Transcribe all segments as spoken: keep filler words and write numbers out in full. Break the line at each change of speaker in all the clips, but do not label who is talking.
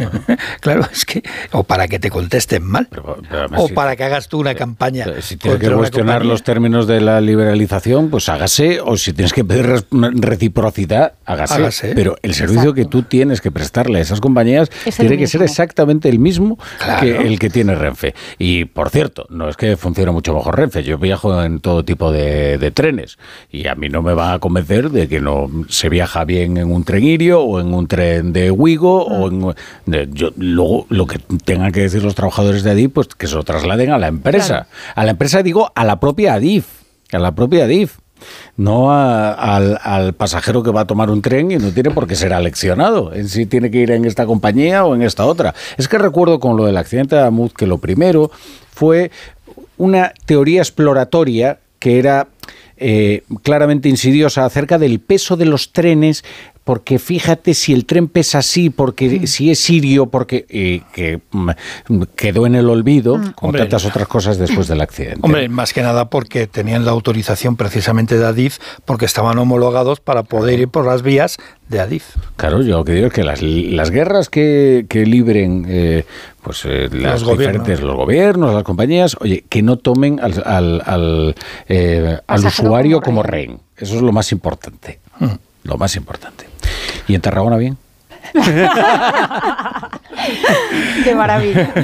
Claro, es que, o para que te contesten mal, pero, pero o si, para que hagas tú una campaña.
Si tienes que cuestionar los términos de la liberalización, pues hágase, o si tienes que pedir reciprocidad, hágase. hágase. Pero el servicio Exacto. que tú tienes que prestarle a esas compañías es tiene que ser exactamente el mismo claro. que el que tiene Renfe. Y, por cierto, no es que funcione mucho mejor Renfe, yo viajo en todo tipo de, de trenes, y a mí no me va a convencer de que no se viaja bien en un tren Irio o en un tren de Wigo, mm. o en... De, yo, luego, lo que tengan que decir los trabajadores de Adif, pues que se lo trasladen a la empresa. Claro. A la empresa, digo, a la propia Adif, a la propia Adif. No a, al, al pasajero que va a tomar un tren y no tiene por qué ser aleccionado en si tiene que ir en esta compañía o en esta otra. Es que recuerdo con lo del accidente de Adamuz que lo primero fue una teoría exploratoria que era eh, claramente insidiosa acerca del peso de los trenes, porque fíjate si el tren pesa así, porque mm. si es sirio, porque eh, que mm, quedó en el olvido, mm. como hombre, tantas otras cosas después del accidente.
Hombre, más que nada porque tenían la autorización precisamente de Adif, porque estaban homologados para poder ir por las vías de Adif.
Claro, yo lo que digo es que las, las guerras que, que libren eh, pues eh, las los diferentes, gobiernos. los gobiernos, las compañías, oye, que no tomen al, al, al, eh, al usuario como rehén. como rehén. Eso es lo más importante. Mm. Lo más importante. ¿Y en Tarragona bien?
De maravilla.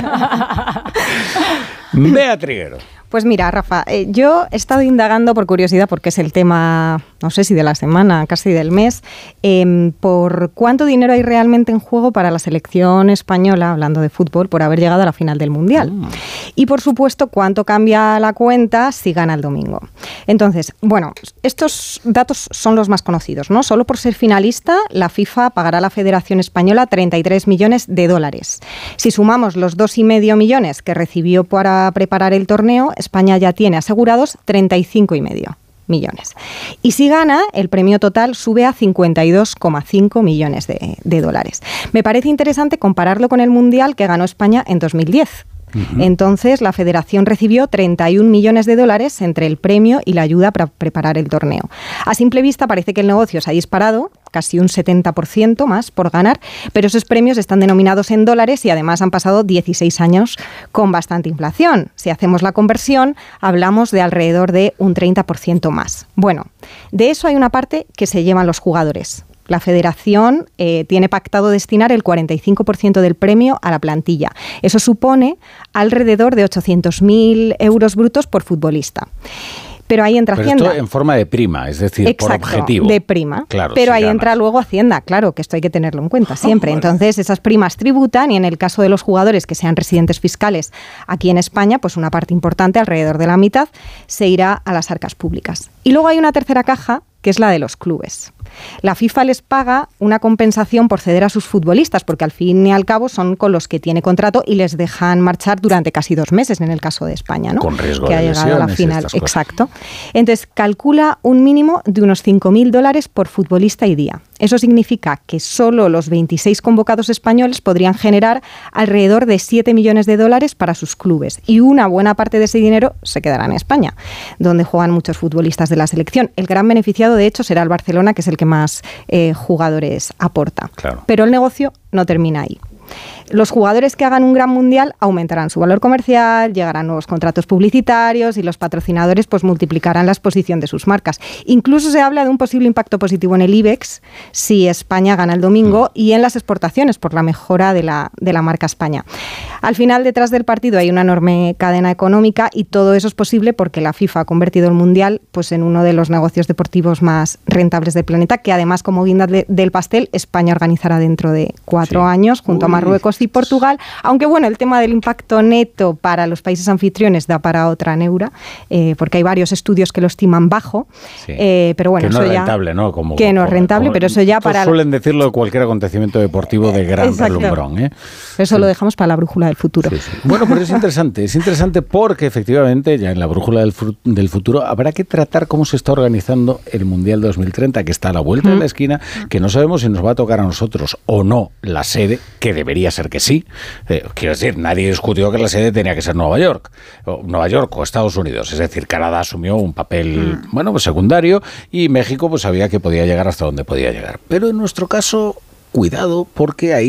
Bea Triguero.
Pues mira, Rafa, eh, yo he estado indagando por curiosidad, porque es el tema, no sé si de la semana, casi del mes, eh, por cuánto dinero hay realmente en juego para la selección española, hablando de fútbol, por haber llegado a la final del Mundial. Mm. Y, por supuesto, cuánto cambia la cuenta si gana el domingo. Entonces, bueno, estos datos son los más conocidos, ¿no? Solo por ser finalista, la FIFA pagará a la Federación Española treinta y tres millones de dólares. Si sumamos los dos y medio millones que recibió para preparar el torneo, España ya tiene asegurados treinta y cinco y medio millones. Y si gana, el premio total sube a cincuenta y dos coma cinco millones de, de dólares. Me parece interesante compararlo con el Mundial que ganó España en dos mil diez. Uh-huh. Entonces, la Federación recibió treinta y un millones de dólares entre el premio y la ayuda para preparar el torneo. A simple vista parece que el negocio se ha disparado, casi un setenta por ciento más por ganar, pero esos premios están denominados en dólares y además han pasado dieciséis años con bastante inflación. Si hacemos la conversión, hablamos de alrededor de un treinta por ciento más. Bueno, de eso hay una parte que se llevan los jugadores. La Federación eh, tiene pactado destinar el cuarenta y cinco por ciento del premio a la plantilla. Eso supone alrededor de ochocientos mil euros brutos por futbolista. Pero ahí entra
pero
Hacienda.
Esto en forma de prima, es decir,
Exacto,
por objetivo.
de prima.
Claro,
pero
si
ahí
ganas.
entra luego Hacienda, claro, que esto hay que tenerlo en cuenta siempre. Oh, bueno. Entonces, esas primas tributan y en el caso de los jugadores que sean residentes fiscales aquí en España, pues una parte importante, alrededor de la mitad, se irá a las arcas públicas. Y luego hay una tercera caja, que es la de los clubes. La FIFA les paga una compensación por ceder a sus futbolistas, porque al fin y al cabo son con los que tiene contrato y les dejan marchar durante casi dos meses, en el caso de España, ¿no?
Con riesgo
que
de
ha llegado a la final.
Exacto.
Entonces, calcula un mínimo de unos cinco mil dólares por futbolista y día. Eso significa que solo los veintiséis convocados españoles podrían generar alrededor de siete millones de dólares para sus clubes. Y una buena parte de ese dinero se quedará en España, donde juegan muchos futbolistas de la selección. El gran beneficiado, de hecho, será el Barcelona, que es el que más eh, jugadores aporta.
Claro.
Pero el negocio no termina ahí. Los jugadores que hagan un gran mundial aumentarán su valor comercial, llegarán nuevos contratos publicitarios y los patrocinadores pues multiplicarán la exposición de sus marcas. Incluso se habla de un posible impacto positivo en el IBEX si España gana el domingo y en las exportaciones por la mejora de la, de la marca España. Al final, detrás del partido hay una enorme cadena económica y todo eso es posible porque la FIFA ha convertido el mundial pues en uno de los negocios deportivos más rentables del planeta, que además, como guinda de, del pastel, España organizará dentro de cuatro sí. años junto Uy. a Marruecos y Portugal, aunque bueno, el tema del impacto neto para los países anfitriones da para otra neura, eh, porque hay varios estudios que lo estiman bajo, sí. eh, pero bueno,
que no
eso
es
ya,
rentable, ¿no? Como,
que no es rentable,
como,
pero eso ya para...
Suelen decirlo de cualquier acontecimiento deportivo de gran
Exacto.
relumbrón, ¿eh?
Eso
sí.
lo dejamos para la brújula del futuro.
Sí, sí. Bueno, pero es interesante, es interesante porque efectivamente ya en la brújula del, del futuro habrá que tratar cómo se está organizando el Mundial dos mil treinta, que está a la vuelta mm. de la esquina, que no sabemos si nos va a tocar a nosotros o no la sede, que debería ser que sí. Eh, quiero decir, nadie discutió que la sede tenía que ser Nueva York, o Nueva York o Estados Unidos. Es decir, Canadá asumió un papel, mm. bueno, pues secundario, y México pues sabía que podía llegar hasta donde podía llegar. Pero en nuestro caso, cuidado, porque ahí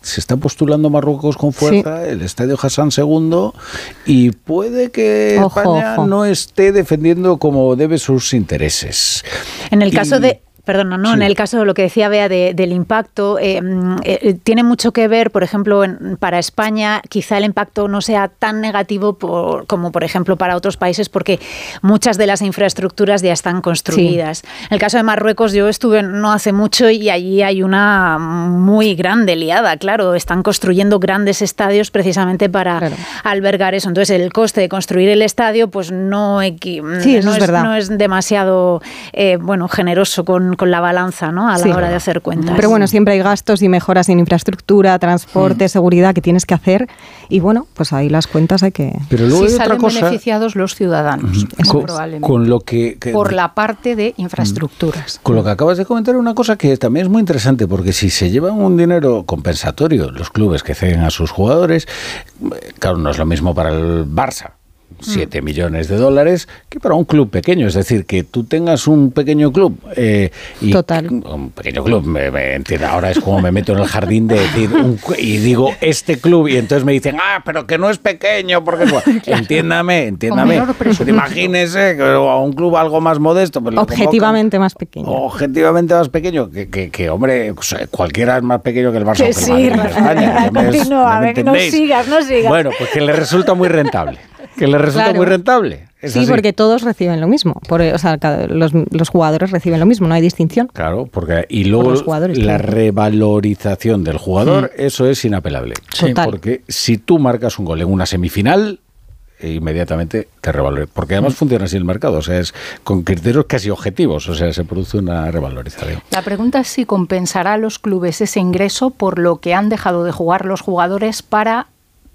se está postulando Marruecos con fuerza, sí. el Estadio Hassan segundo, y puede que ojo, España ojo. no esté defendiendo como debe sus intereses.
En el caso
y,
de... Perdona, no, sí. en el caso de lo que decía Bea de, del impacto, eh, eh, tiene mucho que ver, por ejemplo, en, para España quizá el impacto no sea tan negativo por, como, por ejemplo, para otros países, porque muchas de las infraestructuras ya están construidas. Sí. En el caso de Marruecos, yo estuve no hace mucho y allí hay una muy grande liada, claro, están construyendo grandes estadios precisamente para claro. albergar eso. Entonces, el coste de construir el estadio, pues no, equi-
sí,
no,
es,
es,
verdad.
no es demasiado eh, bueno, generoso con con la balanza, ¿no? A la sí. hora de hacer cuentas.
Pero bueno, siempre hay gastos y mejoras en infraestructura, transporte, mm. seguridad que tienes que hacer y bueno, pues ahí las cuentas hay que...
Pero luego sí hay otra cosa... beneficiados los ciudadanos, mm. eso
con,
probablemente.
Con lo que, que,
por la parte de infraestructuras.
Con lo que acabas de comentar, una cosa que también es muy interesante, porque si se llevan un dinero compensatorio los clubes que ceden a sus jugadores, claro, no es lo mismo para el Barça, siete mm. millones de dólares, que para un club pequeño. Es decir, que tú tengas un pequeño club eh, y
Total.
un pequeño club, me, me entiendo, ahora es como me meto en el jardín de decir un, y digo este club y entonces me dicen, ah, pero que no es pequeño, porque bueno, claro. entiéndame, entiéndame, pero imagínese que a un club algo más modesto, pues
objetivamente más pequeño.
Objetivamente más pequeño, que, que, que hombre, cualquiera es más pequeño que el Barça.
Que sí,
el Madrid, España,
continúa, me no sigas, no sigas.
Bueno, pues que le resulta muy rentable. Que le resulta claro. muy rentable.
¿Es sí, así? Porque todos reciben lo mismo. Por, o sea, los, los jugadores reciben lo mismo, no hay distinción.
Claro, porque y luego la revalorización del jugador, sí. eso es inapelable.
Sí.
Porque si tú marcas un gol en una semifinal, inmediatamente te revaloriza. Porque además mm. funciona así el mercado, o sea, es con criterios casi objetivos, o sea, se produce una revalorización.
La pregunta es si compensará a los clubes ese ingreso por lo que han dejado de jugar los jugadores para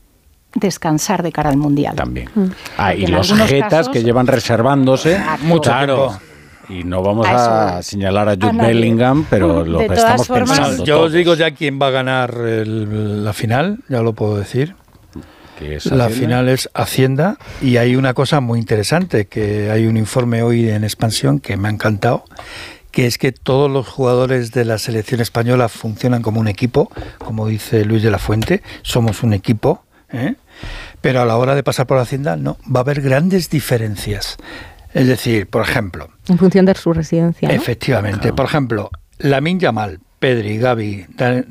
descansar de cara al Mundial.
También. Mm. Ah, y los jetas casos, que llevan reservándose
exacto. mucho
claro. Y no vamos a, a señalar a Jude a Bellingham, pero lo que estamos formas, pensando.
Yo os digo ya quién va a ganar el, la final, ya lo puedo decir.
¿Qué es
la final es Hacienda y hay una cosa muy interesante, que hay un informe hoy en Expansión que me ha encantado, que es que todos los jugadores de la selección española funcionan como un equipo, como dice Luis de la Fuente, somos un equipo. ¿Eh? Pero a la hora de pasar por Hacienda no, va a haber grandes diferencias. Es decir, por ejemplo...
En función de su residencia, ¿no?
Efectivamente. Claro. Por ejemplo, Lamine Yamal, Pedri, Gavi,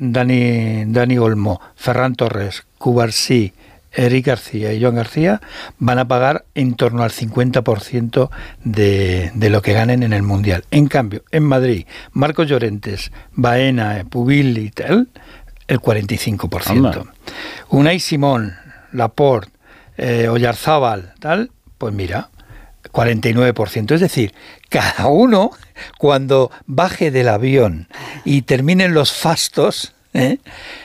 Dani, Dani Olmo, Ferran Torres, Cubarsí, Eric García y Joan García van a pagar en torno al cincuenta por ciento de, de lo que ganen en el Mundial. En cambio, en Madrid, Marcos Llorentes, Baena, Pubil y tal... el cuarenta y cinco por ciento. Anda. Unai Simón, Laporte, eh, Oyarzábal, tal, pues mira, cuarenta y nueve por ciento. Es decir, cada uno, cuando baje del avión y terminen los fastos, ¿eh?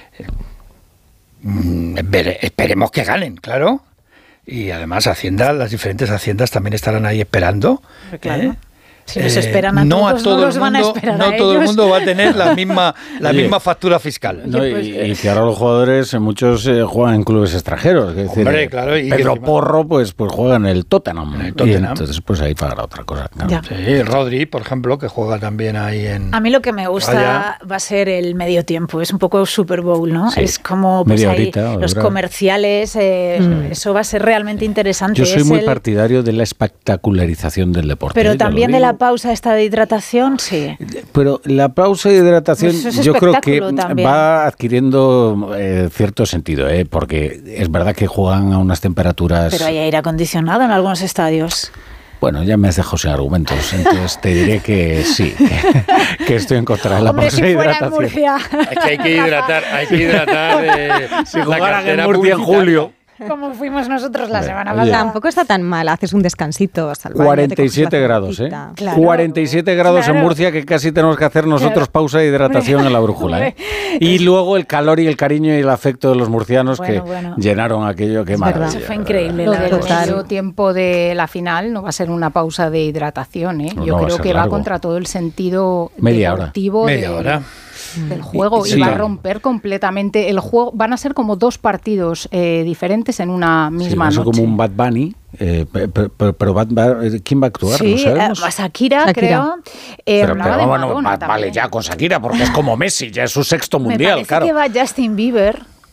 eh, esperemos que ganen, claro. Y además Hacienda, las diferentes haciendas también estarán ahí esperando.
Claro.
¿eh?
Si los esperan a
no
todos,
a todo
no los
el
van
mundo,
a esperar
no
a
todo
ellos.
el mundo va a tener la misma la Oye, misma factura fiscal.
No, y, y que ahora los jugadores, muchos eh, juegan en clubes extranjeros. Es
Hombre,
decir,
claro. Y
Pedro Porro, pues, pues juega en el Tottenham.
En el Tottenham.
Y entonces, pues ahí pagará otra cosa. Claro.
Sí, Rodri, por ejemplo, que juega también ahí en...
A mí lo que me gusta allá. va a ser el medio tiempo. Es un poco Super Bowl, ¿no? Sí. Es como pues, ahí, horita, los comerciales. Eh, mm. Eso va a ser realmente interesante.
Yo soy
es
muy
el...
partidario de la espectacularización del deporte.
Pero ¿eh? también de la pausa esta de hidratación, sí.
Pero la pausa de hidratación
pues
yo creo que
también.
va adquiriendo eh, cierto sentido, ¿eh? Porque es verdad que juegan a unas temperaturas...
Pero hay aire acondicionado en algunos estadios.
Bueno, ya me has dejado sin argumentos, entonces te diré que sí, que, que estoy en contra de la
Hombre,
pausa
si
de hidratación.
Es que hay que hidratar, hay que hidratar eh,
si jugaran en Murcia en julio.
Como fuimos nosotros la semana
pasada.
pasada.
Tampoco está tan mal, haces un descansito. Hasta el baño,
cuarenta y siete grados, ¿eh? Claro. cuarenta y siete grados claro. en Murcia, que casi tenemos que hacer nosotros claro. pausa de hidratación Hombre. en la brújula, ¿eh? Y luego el calor y el cariño y el afecto de los murcianos bueno, que bueno. llenaron aquello, que maravilla.
Eso fue increíble.
Lo del medio tiempo de la final no va a ser una pausa de hidratación, ¿eh? Yo no, creo que largo. va contra todo el sentido
Media
deportivo.
Hora.
Media
de,
hora.
del juego sí. y va a romper completamente el juego. Van a ser como dos partidos eh, diferentes en una misma
sí,
noche.
como un Bad Bunny Eh, pero, pero, pero va, va, ¿quién va a actuar?
Sí,
¿No sabemos?
Eh, Shakira, Shakira, creo.
Eh, pero, pero bueno, va, vale ya con Shakira, porque es como Messi, ya es su sexto mundial,
Me parece
claro.
que va Justin Bieber.